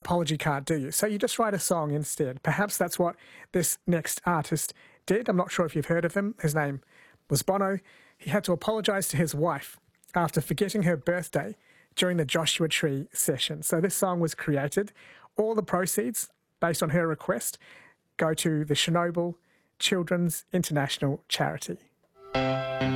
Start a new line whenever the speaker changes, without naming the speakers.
apology card, do you? So you just write a song instead. Perhaps that's what this next artist did. I'm not sure if you've heard of him. His name was Bono. He had to apologise to his wife after forgetting her birthday during the Joshua Tree session. So this song was created. All the proceeds, based on her request, go to the Chernobyl Children's International Charity.